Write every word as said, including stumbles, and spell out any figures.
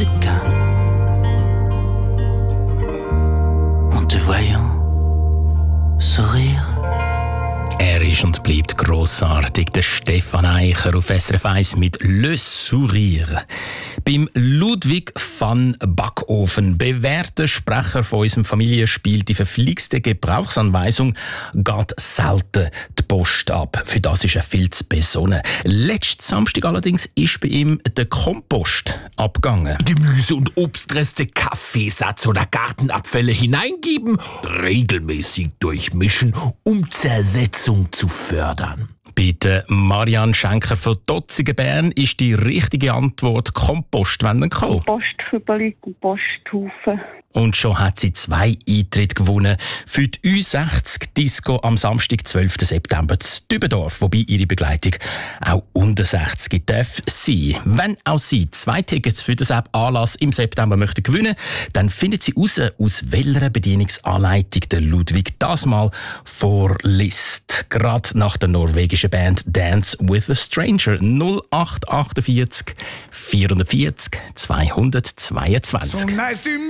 de cas. En te voyant sourire. Er ist und bleibt grossartig, der Stefan Eicher auf S R F eins mit Le Sourire. Beim Ludwig van Backofen, bewährter Sprecher von unserem Familienspiel «Die verflixte Gebrauchsanweisung», geht selten die Post ab. Für das ist er viel zu besonnen. Letzten Samstag allerdings ist bei ihm der Kompost abgegangen. Gemüse- und Obstreste, Kaffeesatz oder Gartenabfälle hineingeben, regelmäßig durchmischen, um Zersetzung zu fördern. Bei der Marianne Schenker von Dotzigen Bern ist die richtige Antwort Kompostwenden gekommen. Komposthübeli, Komposthaufen. Und schon hat sie zwei Eintritte gewonnen für die Ü sechzig Disco am Samstag, zwölften September in Dübendorf, wobei ihre Begleitung auch unter sechzig darf sein. Wenn auch Sie zwei Tickets für den Anlass im September möchten gewinnen, dann findet sie heraus, aus welcher Bedienungsanleitung der Ludwig das mal vorliest. Gerade nach der norwegischen Band Dance with a Stranger. null acht achtundvierzig vierundvierzig zweihundertzweiundzwanzig. So nice to meet